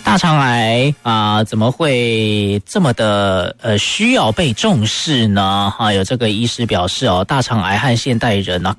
大肠癌怎么会这么的需要被重视呢？有这个医师表示大肠癌和现代人